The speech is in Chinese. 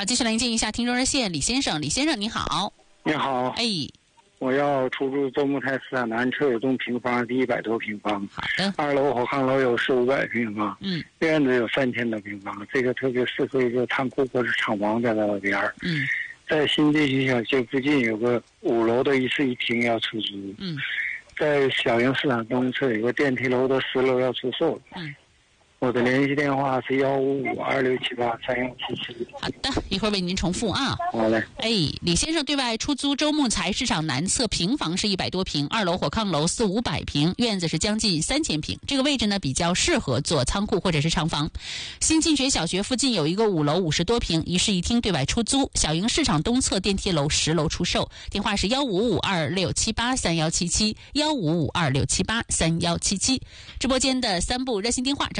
好，接下来连接一下听众热线，李先生，李先生你好。 你好， 哎， 我要出租周木台市场南侧有栋平房的100多平方， 好的 2楼和炕楼有400-500平方，院子有3000多平方，这个特别适合一个仓库或者厂房在那边。在新地区小区附近有个5楼的一室一厅要出租，在小营市场东侧有个电梯楼的10楼要出售。我的联系电话是155-2678-3177。 好的，一会儿为您重复啊。 好嘞。 哎，李先生对外出租周木材市场南侧平房是100多平，2楼火炕楼400-500平，院子是将近3000平。这个位置呢比较适合做仓库或者是厂房。新进学小学附近有一个5楼50多平一室一厅对外出租，小营市场东侧电梯楼10楼出售。电话是155-2678-3177，155-2678-3177。直播间的3部热线电话。